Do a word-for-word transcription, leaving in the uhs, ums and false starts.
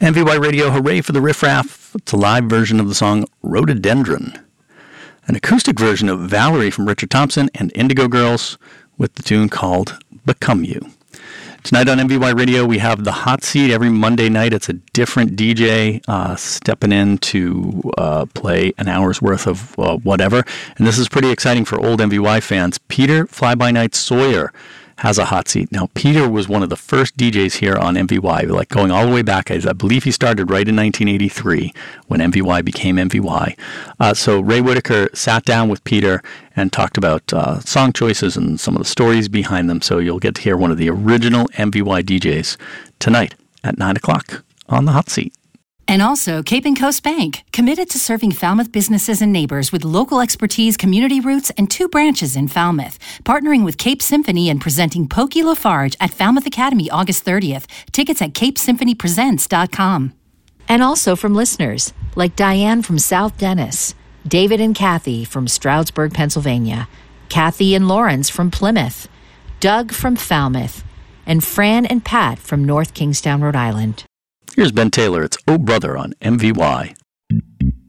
M V Y Radio, hooray for the riffraff. It's a live version of the song Rhododendron. An acoustic version of Valerie from Richard Thompson and Indigo Girls with the tune called Become You. Tonight on M V Y Radio, we have the hot seat every Monday night. It's a different D J uh, stepping in to uh, play an hour's worth of uh, whatever. And this is pretty exciting for old M V Y fans. Peter Fly-By-Night Sawyer has a hot seat. Now, Peter was one of the first D Js here on M V Y, like going all the way back. I believe he started right in nineteen eighty-three when M V Y became M V Y. Uh, so Ray Whitaker sat down with Peter and talked about uh, song choices and some of the stories behind them. So you'll get to hear one of the original M V Y D Js tonight at nine o'clock on the hot seat. And also, Cape and Coast Bank, committed to serving Falmouth businesses and neighbors with local expertise, community roots, and two branches in Falmouth. Partnering with Cape Symphony and presenting Pokey Lafarge at Falmouth Academy August thirtieth. Tickets at cape symphony presents dot com. And also from listeners like Diane from South Dennis, David and Kathy from Stroudsburg, Pennsylvania, Kathy and Lawrence from Plymouth, Doug from Falmouth, and Fran and Pat from North Kingstown, Rhode Island. Here's Ben Taylor. It's Oh Brother on M V Y.